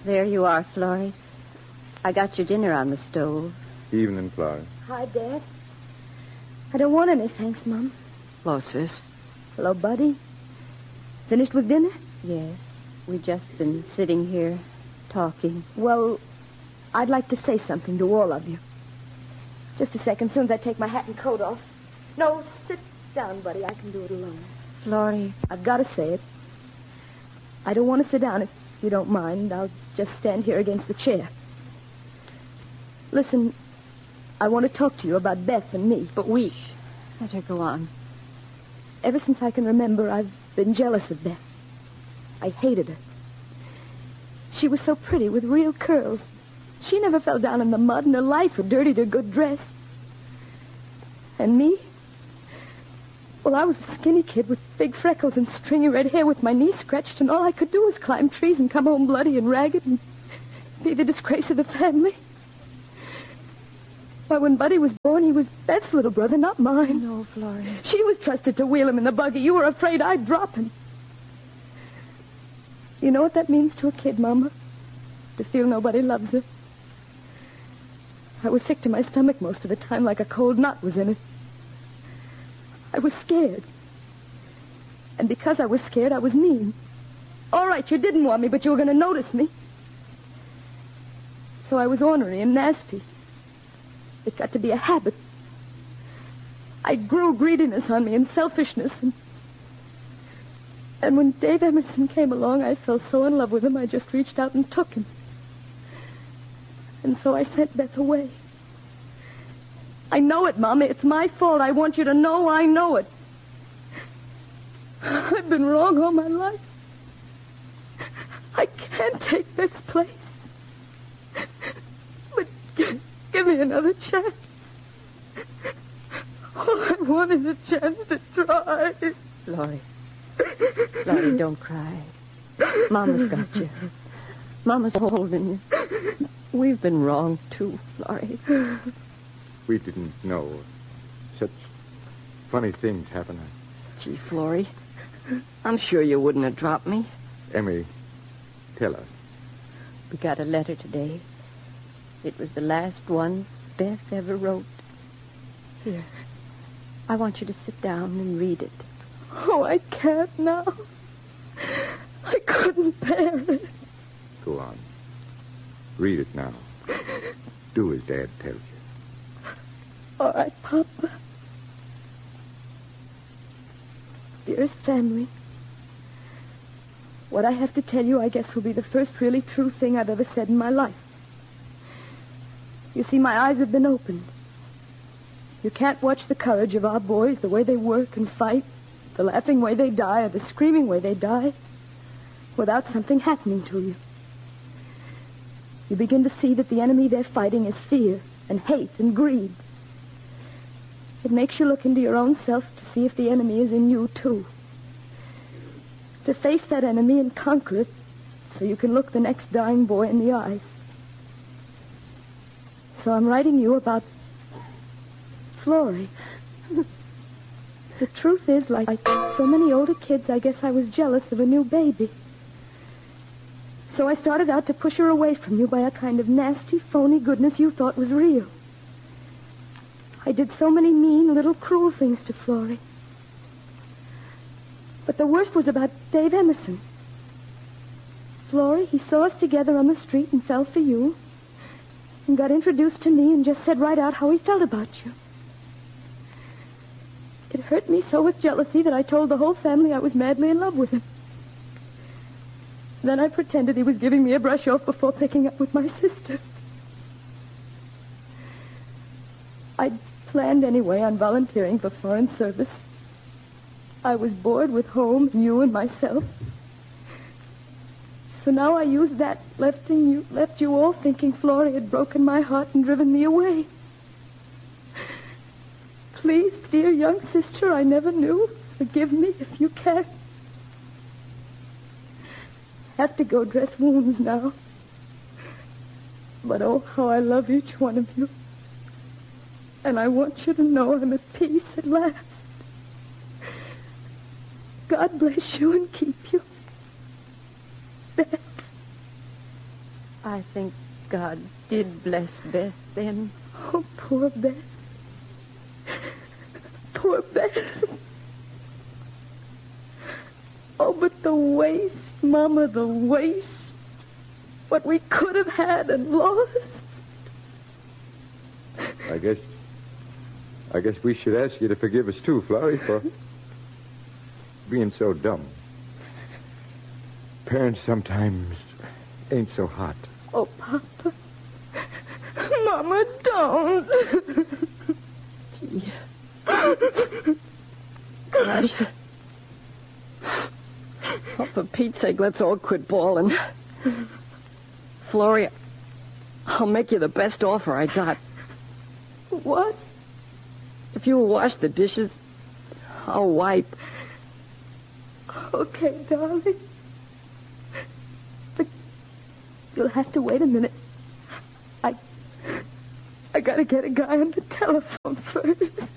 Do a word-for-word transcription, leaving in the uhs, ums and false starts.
There you are, Florrie. I got your dinner on the stove. Evening, Florrie. Hi, Dad. I don't want any thanks, Mom. Hello, sis. Hello, Buddy. Finished with dinner? Yes. We've just been sitting here talking. Well, I'd like to say something to all of you. Just a second, soon as I take my hat and coat off. No, sit down, Buddy. I can do it alone. Florrie. I've got to say it. I don't want to sit down if you don't mind. I'll just stand here against the chair. Listen, I want to talk to you about Beth and me. But we... Let her go on. Ever since I can remember, I've been jealous of Beth. I hated her. She was so pretty with real curls. She never fell down in the mud in her life or dirtied her good dress. And me? Well, I was a skinny kid with big freckles and stringy red hair with my knees scratched, and all I could do was climb trees and come home bloody and ragged and be the disgrace of the family. Why, when Buddy was born, he was Beth's little brother, not mine. No, Florrie. She was trusted to wheel him in the buggy. You were afraid I'd drop him. You know what that means to a kid, Mama? To feel nobody loves her. I was sick to my stomach most of the time, like a cold knot was in it. I was scared. And because I was scared, I was mean. All right, you didn't want me, but you were going to notice me. So I was ornery and nasty. It got to be a habit. I grew greediness on me and selfishness. And, and when Dave Emerson came along, I fell so in love with him, I just reached out and took him. And so I sent Beth away. I know it, Mama. It's my fault. I want you to know I know it. I've been wrong all my life. I can't take Beth's place. But g- give me another chance. All I want is a chance to try. Florrie. Florrie, don't cry. Mama's got you. Mama's holding you. We've been wrong, too, Florrie. We didn't know. Such funny things happen. Gee, Florrie, I'm sure you wouldn't have dropped me. Emmy, tell us. We got a letter today. It was the last one Beth ever wrote. Here. I want you to sit down and read it. Oh, I can't now. I couldn't bear it. Go on. Read it now. Do as Dad tells you. All right, Papa. Dearest family, what I have to tell you, I guess, will be the first really true thing I've ever said in my life. You see, my eyes have been opened. You can't watch the courage of our boys, the way they work and fight, the laughing way they die, or the screaming way they die, without something happening to you. You begin to see that the enemy they're fighting is fear and hate and greed. It makes you look into your own self to see if the enemy is in you, too. To face that enemy and conquer it so you can look the next dying boy in the eyes. So I'm writing you about Florrie. The truth is, like so many older kids, I guess I was jealous of a new baby. So I started out to push her away from you by a kind of nasty, phony goodness you thought was real. I did so many mean, little cruel things to Florrie. But the worst was about Dave Emerson. Florrie, he saw us together on the street and fell for you, and got introduced to me and just said right out how he felt about you. It hurt me so with jealousy that I told the whole family I was madly in love with him. Then I pretended he was giving me a brush off before picking up with my sister. I'd planned anyway on volunteering for foreign service. I was bored with home and you and myself. So now I used that, left you, left you all thinking Florrie had broken my heart and driven me away. Please, dear young sister I never knew, forgive me if you can. Have to go dress wounds now. But oh, how I love each one of you. And I want you to know I'm at peace at last. God bless you and keep you. Beth. I think God did bless Beth then. Oh, poor Beth. Poor Beth. Oh, but the waste, Mama, the waste. What we could have had and lost. I guess... I guess we should ask you to forgive us, too, Florrie, for being so dumb. Parents sometimes ain't so hot. Oh, Papa. Mama, don't. Gee. Gosh. Oh, for Pete's sake, let's all quit bawling. Florrie, I'll make you the best offer I got. What? If you'll wash the dishes, I'll wipe. Okay, darling. But you'll have to wait a minute. I... I gotta get a guy on the telephone first.